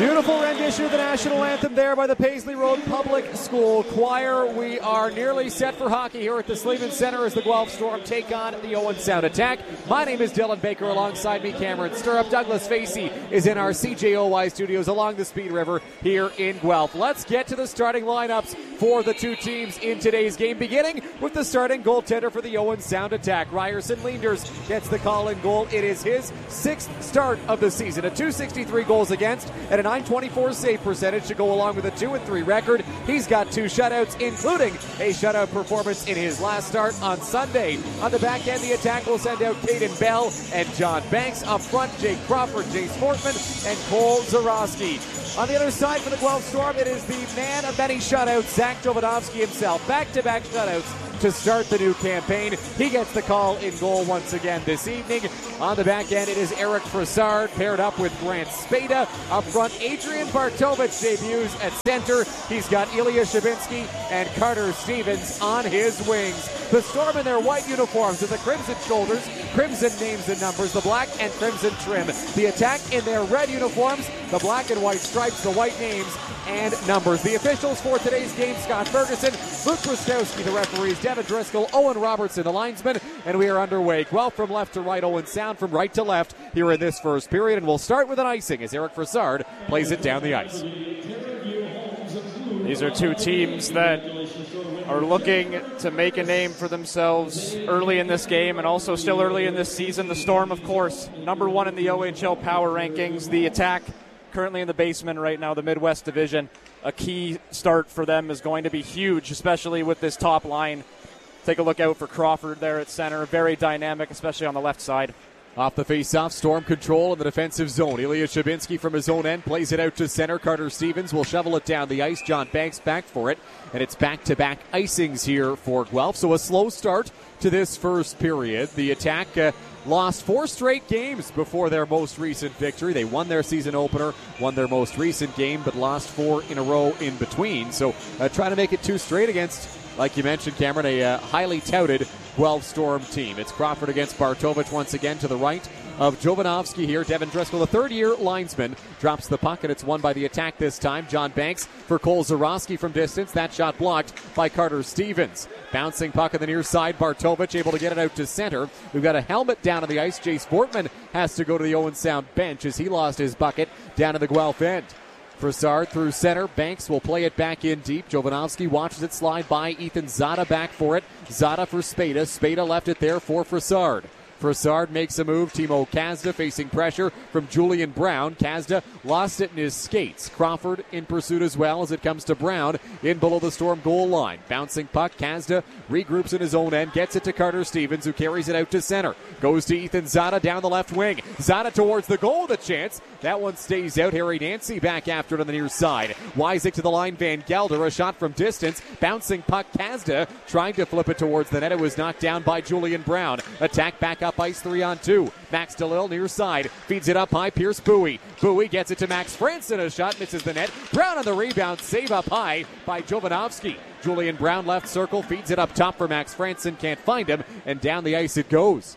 Beautiful rendition of the national anthem there by the Paisley Road Public School Choir. We are nearly set for hockey here at the Sleeman Center as the Guelph Storm take on the Owen Sound Attack. My name is Dylan Baker. Alongside me, Cameron Stirrup. Douglas Facey is in our CJOY studios along the Speed River here in Guelph. Let's get to the starting lineups for the two teams in today's game, beginning with the starting goaltender for the Owen Sound Attack. Ryerson Leenders gets the call in goal. It is his sixth start of the season. A .263 goals against and a .924 save percentage to go along with a 2-3 record. He's got two shutouts, including a shutout performance in his last start on Sunday. On the back end, the Attack will send out Caden Bell and John Banks. Up front, Jake Crawford, Jace Fortman, and Cole Zarowski. On the other side for the Guelph Storm, it is the man of many shutouts, Zach Jovanovski himself. Back-to-back shutouts to start the new campaign. He gets the call in goal once again this evening. On the back end, it is Eric Frassard paired up with Grant Spada. Up front, Adrian Bartovich debuts at center. He's got Ilya Shabinsky and Carter Stevens on his wings. The Storm in their white uniforms with the crimson shoulders, crimson names and numbers, the black and crimson trim. The Attack in their red uniforms, the black and white stripes, the white names and numbers. The officials for today's game, Scott Ferguson, Luke Krastowski, the referees, Devin Driscoll, Owen Robertson, the linesman, and we are underway. Guelph from left to right, Owen Sound from right to left here in this first period, and we'll start with an icing as Eric Frassard plays it down the ice. These are two teams that are looking to make a name for themselves early in this game and also still early in this season. The Storm, of course, number one in the OHL power rankings. The Attack currently in the basement right now, the Midwest Division. A key start for them is going to be huge, especially with this top line. Take a look out for Crawford there at center. Very dynamic, especially on the left side. Off the face-off, Storm control in the defensive zone. Ilya Shabinsky from his own end plays it out to center. Carter Stevens will shovel it down the ice. John Banks back for it. And it's back-to-back icings here for Guelph. So a slow start to this first period. The Attack lost 4 straight games before their most recent victory. They won their season opener, won their most recent game, but lost 4 in a row in between. So trying to make it 2 straight against, like you mentioned, Cameron, a highly touted Guelph Storm team. It's Crawford against Bartovich once again to the right of Jovanovski here. Devin Driscoll, the third-year linesman, drops the puck, and it's won by the Attack this time. John Banks for Cole Zarowski from distance. That shot blocked by Carter Stevens. Bouncing puck on the near side. Bartovich able to get it out to center. We've got a helmet down on the ice. Jace Fortman has to go to the Owen Sound bench as he lost his bucket down to the Guelph end. Frassard through center. Banks will play it back in deep. Jovanovski watches it slide by. Ethan Zada back for it. Zada for Spada. Spada left it there for Frassard. Frassard makes a move. Timo Kazda facing pressure from Julian Brown. Kazda lost it in his skates. Crawford in pursuit as well as it comes to Brown in below the Storm goal line. Bouncing puck. Kazda regroups in his own end. Gets it to Carter Stevens, who carries it out to center. Goes to Ethan Zada down the left wing. Zada towards the goal with a chance. That one stays out. Harry Nancy back after it on the near side. Weisek to the line. Van Gelder. A shot from distance. Bouncing puck. Kazda trying to flip it towards the net. It was knocked down by Julian Brown. Attack back up ice 3-on-2. Max DeLille near side. Feeds it up high. Pierce Bowie. Bowie gets it to Max Franson. A shot misses the net. Brown on the rebound. Save up high by Jovanovski. Julian Brown left circle. Feeds it up top for Max Franson. Can't find him. And down the ice it goes.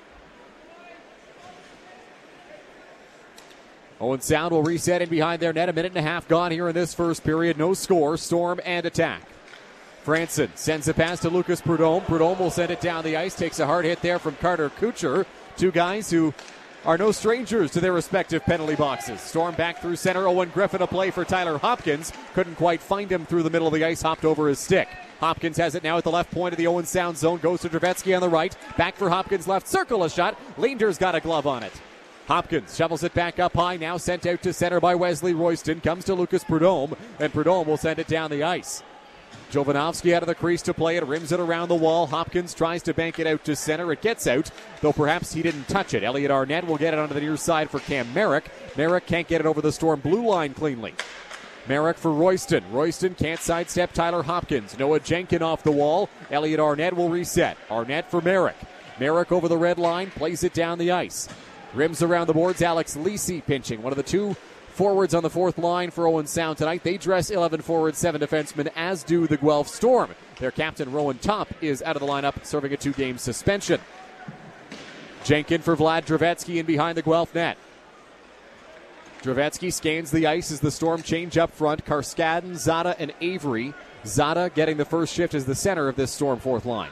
Owen Sound will reset in behind their net. A minute and a half gone here in this first period. No score. Storm and Attack. Franson sends a pass to Lucas Prudhomme. Prudhomme will send it down the ice. Takes a hard hit there from Carter Kucher. Two guys who are no strangers to their respective penalty boxes. Storm back through center. Owen Griffin a play for Tyler Hopkins. Couldn't quite find him through the middle of the ice. Hopped over his stick. Hopkins has it now at the left point of the Owen Sound zone. Goes to Drevetsky on the right. Back for Hopkins left circle. A shot. Leenders got a glove on it. Hopkins shovels it back up high. Now sent out to center by Wesley Royston. Comes to Lucas Prudhomme. And Prudhomme will send it down the ice. Jovanovski out of the crease to play it, rims it around the wall. Hopkins tries to bank it out to center. It gets out, though perhaps he didn't touch it. Elliot Arnett will get it onto the near side for Cam Merrick. Merrick can't get it over the Storm blue line cleanly. Merrick for Royston. Royston can't sidestep Tyler Hopkins. Noah Jenkin off the wall. Elliot Arnett will reset. Arnett for Merrick. Merrick over the red line, plays it down the ice. Rims around the boards. Alex Lisi pinching. One of the two forwards on the fourth line for Owen Sound tonight. They dress 11 forwards, 7 defensemen, as do the Guelph Storm. Their captain, Rowan Top, is out of the lineup, serving a 2-game suspension. Jenkin for Vlad Drevetsky in behind the Guelph net. Dravetsky scans the ice as the Storm change up front. Karskaden, Zada, and Avery. Zada getting the first shift as the center of this Storm fourth line.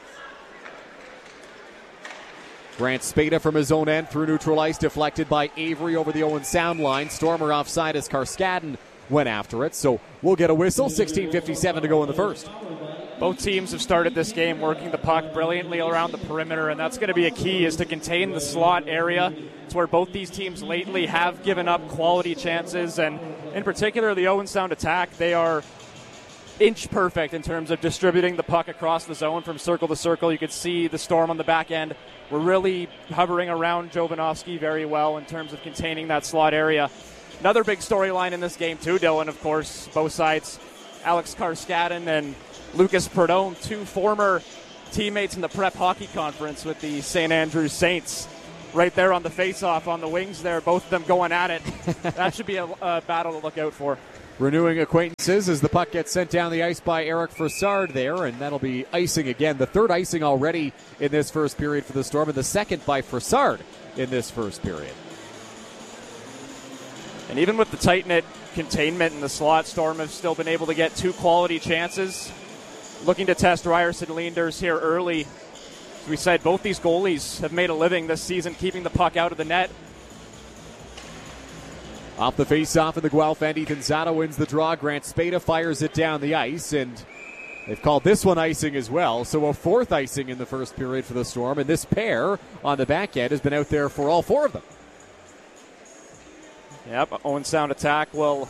Grant Spada from his own end through neutral ice, deflected by Avery over the Owen Sound line. Stormer offside as Karskaden went after it. So we'll get a whistle. 16:57 to go in the first. Both teams have started this game working the puck brilliantly around the perimeter, and that's going to be a key, is to contain the slot area. It's where both these teams lately have given up quality chances, and in particular the Owen Sound attack, they are inch perfect in terms of distributing the puck across the zone from circle to circle. You could see the Storm on the back end were really hovering around Jovanovski very well in terms of containing that slot area. Another big storyline in this game too, Dylan, of course, both sides. Alex Karskaden and Lucas Perdome, two former teammates in the Prep Hockey Conference with the St. Andrews Saints. Right there on the face-off on the wings there, both of them going at it. That should be a battle to look out for. Renewing acquaintances as the puck gets sent down the ice by Eric Fassard there, and that'll be icing again. The third icing already in this first period for the Storm, and the second by Fassard in this first period. And even with the tight-knit containment in the slot, Storm have still been able to get two quality chances. Looking to test Ryerson Leenders here early. As we said, both these goalies have made a living this season keeping the puck out of the net. Off the face-off in the Guelph end, Ethan Zada wins the draw. Grant Spada fires it down the ice, and they've called this one icing as well. So a fourth icing in the first period for the Storm, and this pair on the back end has been out there for all four of them. Yep, Owen Sound attack will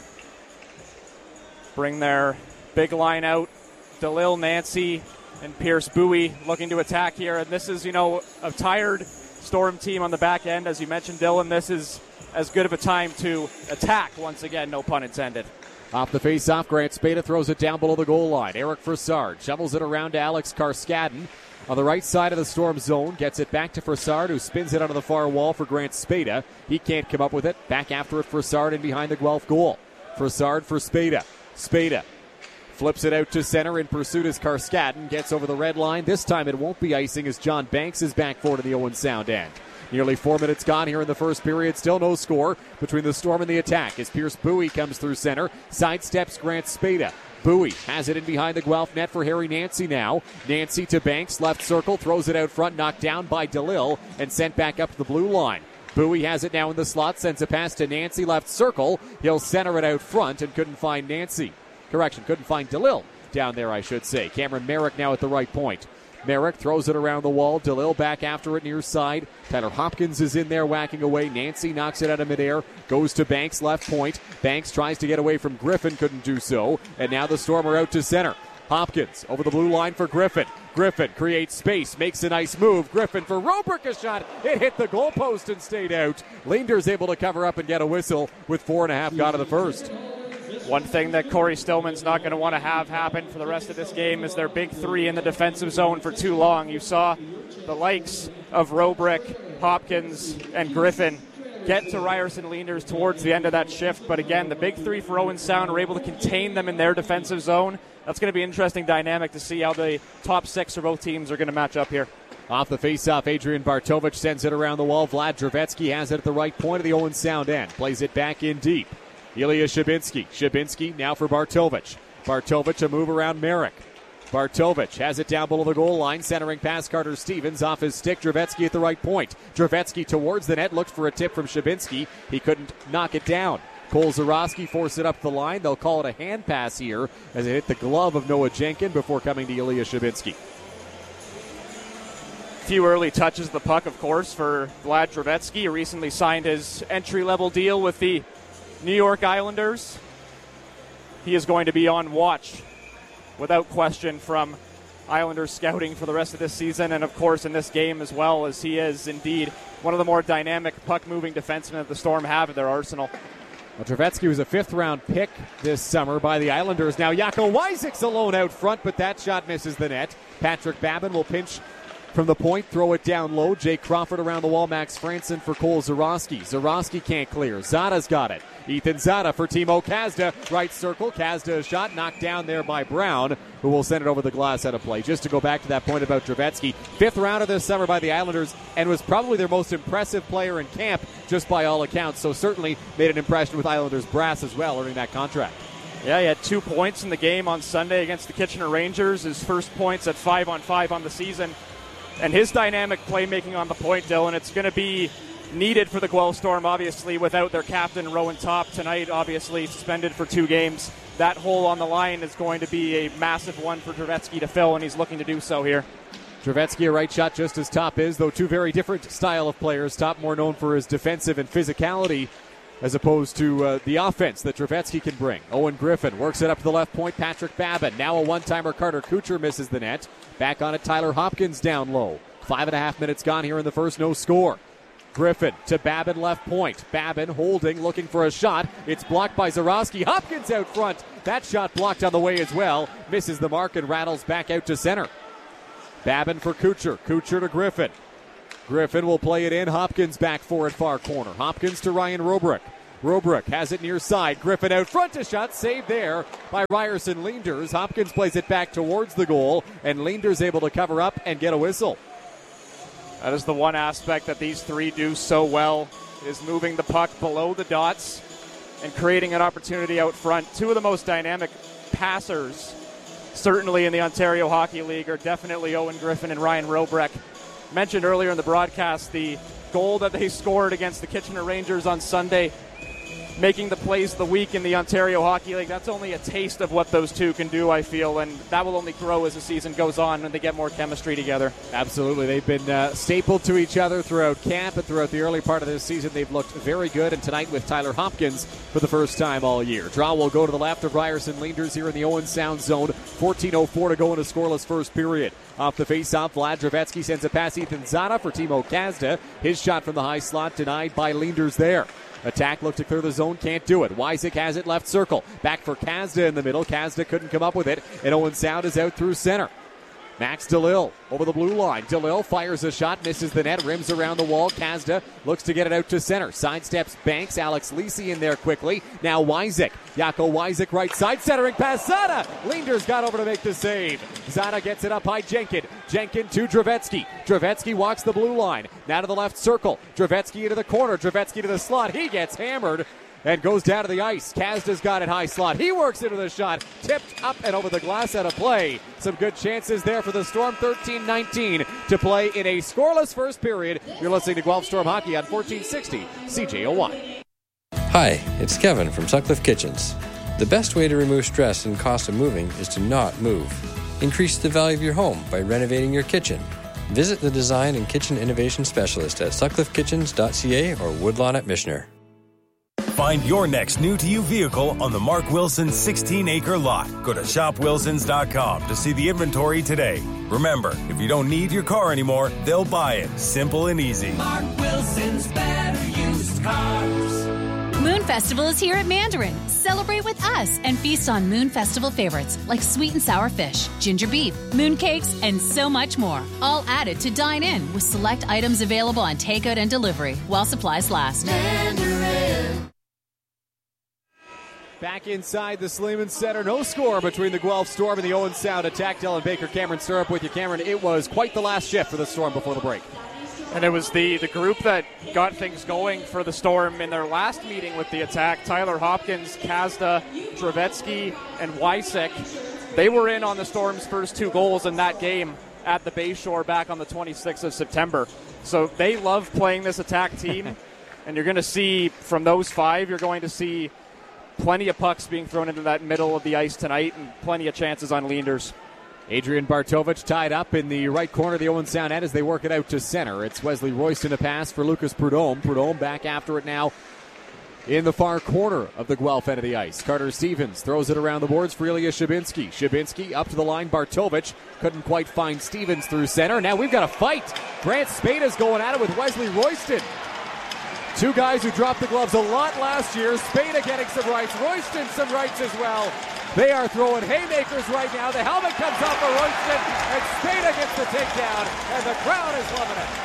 bring their big line out. DeLille, Nancy, and Pierce Bowie looking to attack here. And this is, a tired Storm team on the back end. As you mentioned, Dylan, this is as good of a time to attack once again, no pun intended. Off the face-off, Grant Spada throws it down below the goal line. Eric Fassard shovels it around to Alex Karskaden on the right side of the Storm zone. Gets it back to Fassard, who spins it onto the far wall for Grant Spada. He can't come up with it. Back after it, Fassard in behind the Guelph goal. Fassard for Spada. Spada flips it out to center. In pursuit is Karskaden. Gets over the red line. This time it won't be icing as John Banks is back forward in the Owen Sound end. Nearly 4 minutes gone here in the first period. Still no score between the Storm and the attack as Pierce Bowie comes through center. Sidesteps Grant Spada. Bowie has it in behind the Guelph net for Harry Nancy now. Nancy to Banks, left circle, throws it out front, knocked down by DeLille and sent back up to the blue line. Bowie has it now in the slot, sends a pass to Nancy, left circle. He'll center it out front and couldn't find Nancy. Couldn't find DeLille down there, I should say. Cameron Merrick now at the right point. Merrick throws it around the wall. DeLille back after it near side. Tyler Hopkins is in there whacking away. Nancy knocks it out of midair. Goes to Banks, left point. Banks tries to get away from Griffin, couldn't do so. And now the Storm are out to center. Hopkins over the blue line for Griffin. Griffin creates space, makes a nice move. Griffin for Robrick, a shot. It hit the goalpost and stayed out. Leenders able to cover up and get a whistle with 4.5 gone in the first. One thing that Corey Stillman's not going to want to have happen for the rest of this game is their big three in the defensive zone for too long. You saw the likes of Robrick, Hopkins, and Griffin get to Ryerson Leenders towards the end of that shift. But again, the big three for Owen Sound are able to contain them in their defensive zone. That's going to be an interesting dynamic to see how the top six for both teams are going to match up here. Off the face-off, Adrian Bartovich sends it around the wall. Vlad Dravetsky has it at the right point of the Owen Sound end. Plays it back in deep. Ilya Shabinsky. Shabinsky now for Bartovich. Bartovich a move around Merrick. Bartovich has it down below the goal line, centering past Carter Stevens off his stick. Dravetsky at the right point. Dravetsky towards the net, looked for a tip from Shabinsky. He couldn't knock it down. Cole Zarowski forced it up the line. They'll call it a hand pass here as it hit the glove of Noah Jenkin before coming to Ilya Shabinsky. Few early touches of the puck, of course, for Vlad Dravetsky. He recently signed his entry-level deal with the New York Islanders. He is going to be on watch without question from Islanders scouting for the rest of this season, and of course in this game as well, as he is indeed one of the more dynamic puck-moving defensemen that the Storm have in their arsenal. Well, Dravetsky was a fifth-round pick this summer by the Islanders. Now Jaco Wysik's alone out front, but that shot misses the net. Patrick Babin will pinch from the point, throw it down low. Jake Crawford around the wall. Max Franson for Cole Zarowski. Zarowski can't clear. Zada's got it. Ethan Zada for Timo Kazda. Right circle. Kazda shot knocked down there by Brown, who will send it over the glass out of play. Just to go back to that point about Drevetsky, 5th rounder this summer by the Islanders, and was probably their most impressive player in camp, just by all accounts. So certainly made an impression with Islanders brass as well, earning that contract. Yeah, he had 2 points in the game on Sunday against the Kitchener Rangers. His first points at 5-on-5 on the season. And his dynamic playmaking on the point, Dylan, it's going to be needed for the Guelph Storm, obviously, without their captain, Rowan Top, tonight, obviously suspended for 2 games. That hole on the line is going to be a massive one for Drevetsky to fill, and he's looking to do so here. Drevetsky, a right shot just as Top is, though 2 very different style of players. Top more known for his defensive and physicality as opposed to the offense that Drevetsky can bring. Owen Griffin works it up to the left point. Patrick Babin. Now a one-timer. Carter Kucher misses the net. Back on it, Tyler Hopkins down low. 5.5 minutes gone here in the first. No score. Griffin to Babin left point. Babin holding, looking for a shot. It's blocked by Zarowski. Hopkins out front. That shot blocked on the way as well. Misses the mark and rattles back out to center. Babin for Kucher. Kucher to Griffin. Griffin will play it in. Hopkins back for it far corner. Hopkins to Ryan Robrick. Robrick has it near side. Griffin out front. A shot saved there by Ryerson Leenders. Hopkins plays it back towards the goal, and Leenders able to cover up and get a whistle. That is the one aspect that these 3 do so well, is moving the puck below the dots and creating an opportunity out front. 2 of the most dynamic passers, certainly in the Ontario Hockey League, are definitely Owen Griffin and Ryan Robrick. Mentioned earlier in the broadcast the goal that they scored against the Kitchener Rangers on Sunday, making the plays of the week in the Ontario Hockey League. That's only a taste of what those 2 can do, I feel, and that will only grow as the season goes on and they get more chemistry together. Absolutely. They've been stapled to each other throughout camp and throughout the early part of this season. They've looked very good, and tonight with Tyler Hopkins for the first time all year. Draw will go to the left of Ryerson Leenders here in the Owen Sound zone. 14:04 to go in a scoreless first period. Off the face-off, Vlad Drevetsky sends a pass. Ethan Zada for Timo Kazda. His shot from the high slot denied by Leenders there. Attack looked to clear the zone, can't do it. Wysick has it left circle. Back for Kazda in the middle. Kazda couldn't come up with it, and Owen Sound is out through center. Max DeLille over the blue line. DeLille fires a shot, misses the net, rims around the wall. Kazda looks to get it out to center. Sidesteps Banks. Alex Lisi in there quickly. Now Wysick. Jaco Wysick right side, centering pass. Zada. Leenders got over to make the save. Zada gets it up high. Jenkin to Drevetsky. Drevetsky walks the blue line. Now to the left circle. Drevetsky into the corner. Drevetsky to the slot. He gets hammered and goes down to the ice. Kazda's got it high slot. He works into the shot. Tipped up and over the glass out of play. Some good chances there for the Storm. 13-19 to play in a scoreless first period. You're listening to Guelph Storm Hockey on 1460 CJOY. Hi, it's Kevin from Sutcliffe Kitchens. The best way to remove stress and cost of moving is to not move. Increase the value of your home by renovating your kitchen. Visit the Design and Kitchen Innovation Specialist at sutcliffekitchens.ca or Woodlawn at Michener. Find your next new-to-you vehicle on the Mark Wilson 16-acre lot. Go to shopwilsons.com to see the inventory today. Remember, if you don't need your car anymore, they'll buy it. Simple and easy. Mark Wilson's better used cars. Moon Festival is here at Mandarin. Celebrate with us and feast on Moon Festival favorites like sweet and sour fish, ginger beef, moon cakes, and so much more. All added to dine in with select items available on takeout and delivery while supplies last. Mandarin. Back inside the Sleeman Center, no score between the Guelph Storm and the Owen Sound attack. Dylan Baker, Cameron Stirrup with you. Cameron, it was quite the last shift for the Storm before the break. And it was the group that got things going for the Storm in their last meeting with the attack. Tyler Hopkins, Kazda, Drevetsky, and Wysick. They were in on the Storm's first 2 goals in that game at the Bayshore back on the 26th of September. So they love playing this attack team. And you're going to see from those 5, you're going to see plenty of pucks being thrown into that middle of the ice tonight and plenty of chances on Leenders. Adrian Bartovich tied up in the right corner of the Owen Sound end as they work it out to center. It's Wesley Royston a pass for Lucas Prudhomme. Prudhomme back after it now in the far corner of the Guelph end of the ice. Carter Stevens throws it around the boards for Ilya Shabinski. Shabinski up to the line. Bartovich couldn't quite find Stevens through center. Now we've got a fight. Grant Spada's going at it with Wesley Royston. 2 guys who dropped the gloves a lot last year. Spada getting some rights. Royston some rights as well. They are throwing haymakers right now. The helmet comes off for Royston, and Spada gets the takedown, and the crowd is loving it.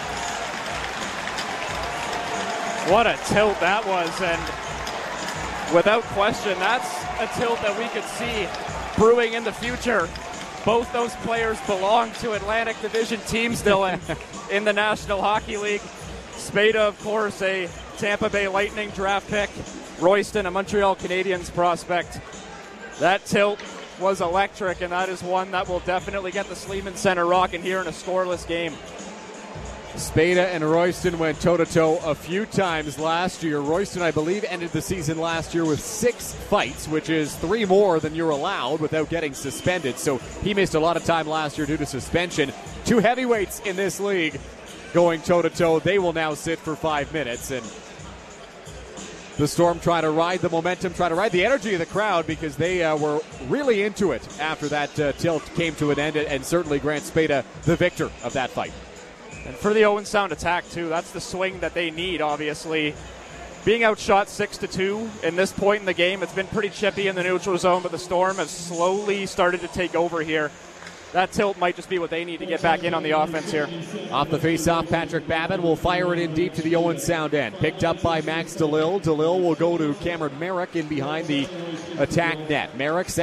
What a tilt that was, and without question, that's a tilt that we could see brewing in the future. Both those players belong to Atlantic Division teams, Dylan, in the National Hockey League. Spada, of course, a Tampa Bay Lightning draft pick. Royston, a Montreal Canadiens prospect. That tilt was electric, and that is one that will definitely get the Sleeman Center rocking here in a scoreless game. Spada and Royston went toe-to-toe a few times last year. Royston, I believe, ended the season last year with 6 fights, which is 3 more than you're allowed without getting suspended. So he missed a lot of time last year due to suspension. 2 heavyweights in this league going toe-to-toe. They will now sit for 5 minutes. And the Storm try to ride the momentum, try to ride the energy of the crowd, because they were really into it after that tilt came to an end, and certainly Grant Spada the victor of that fight. And for the Owen Sound attack, too, that's the swing that they need, obviously. Being outshot 6-2 in this point in the game, it's been pretty chippy in the neutral zone, but the Storm has slowly started to take over here. That tilt might just be what they need to get back in on the offense here. Off the face-off, Patrick Babin will fire it in deep to the Owen Sound end. Picked up by Max DeLille. DeLille will go to Cameron Merrick in behind the attack net. Merrick